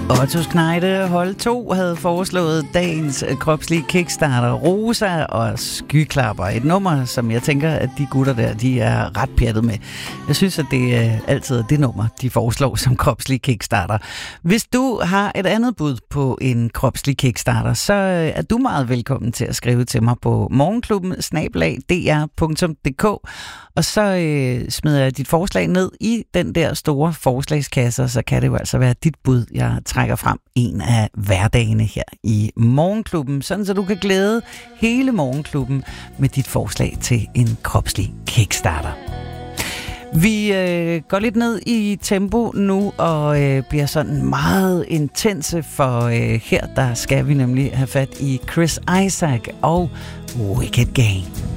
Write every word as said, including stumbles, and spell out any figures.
Otto Kneide, hold to, havde foreslået dagens kropslige kickstarter Rosa og Skyklapper. Et nummer, som jeg tænker, at de gutter der, de er ret pjattet med. Jeg synes, at det er altid det nummer, de foreslår som kropslige kickstarter. Hvis du har et andet bud på en kropslig kickstarter, så er du meget velkommen til at skrive til mig på morgenklubben snabel-a d r punktum d k. Og så øh, smider jeg dit forslag ned i den der store forslagskasse, så kan det jo altså være dit bud, jeg trækker frem en af hverdagene her i Morgenklubben, sådan så du kan glæde hele Morgenklubben med dit forslag til en kropslig kickstarter. Vi øh, går lidt ned i tempo nu og øh, bliver sådan meget intense, for øh, her der skal vi nemlig have fat i Chris Isaak og Wicked Game.